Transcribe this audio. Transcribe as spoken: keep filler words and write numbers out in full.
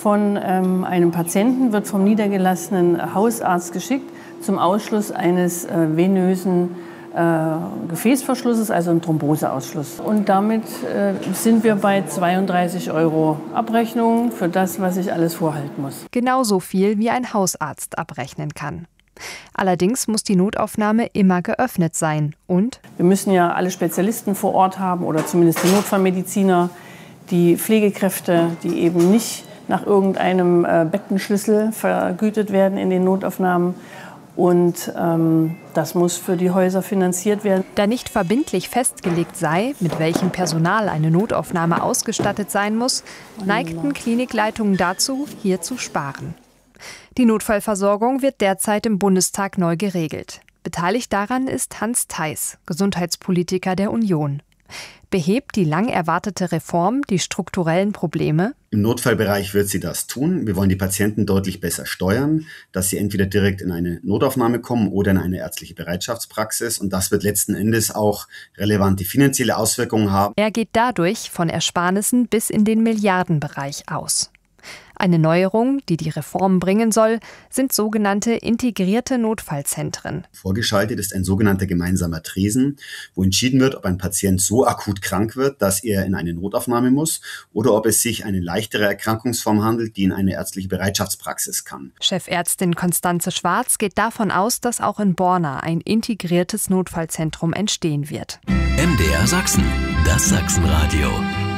von ähm, einem Patienten wird vom niedergelassenen Hausarzt geschickt zum Ausschluss eines äh, venösen äh, Gefäßverschlusses, also ein Thromboseausschluss. Und damit äh, sind wir bei zweiunddreißig Euro Abrechnung für das, was ich alles vorhalten muss. Genauso viel, wie ein Hausarzt abrechnen kann. Allerdings muss die Notaufnahme immer geöffnet sein und wir müssen ja alle Spezialisten vor Ort haben oder zumindest die Notfallmediziner, die Pflegekräfte, die eben nicht nach irgendeinem äh, Bettenschlüssel vergütet werden in den Notaufnahmen. Und ähm, das muss für die Häuser finanziert werden. Da nicht verbindlich festgelegt sei, mit welchem Personal eine Notaufnahme ausgestattet sein muss, neigten Klinikleitungen dazu, hier zu sparen. Die Notfallversorgung wird derzeit im Bundestag neu geregelt. Beteiligt daran ist Hans Theis, Gesundheitspolitiker der Union. Behebt die lang erwartete Reform die strukturellen Probleme? Im Notfallbereich wird sie das tun. Wir wollen die Patienten deutlich besser steuern, dass sie entweder direkt in eine Notaufnahme kommen oder in eine ärztliche Bereitschaftspraxis. Und das wird letzten Endes auch relevante finanzielle Auswirkungen haben. Er geht dadurch von Ersparnissen bis in den Milliardenbereich aus. Eine Neuerung, die die Reform bringen soll, sind sogenannte integrierte Notfallzentren. Vorgeschaltet ist ein sogenannter gemeinsamer Tresen, wo entschieden wird, ob ein Patient so akut krank wird, dass er in eine Notaufnahme muss oder ob es sich eine leichtere Erkrankungsform handelt, die in eine ärztliche Bereitschaftspraxis kann. Chefärztin Constanze Schwarz geht davon aus, dass auch in Borna ein integriertes Notfallzentrum entstehen wird. M D R Sachsen, das Sachsenradio.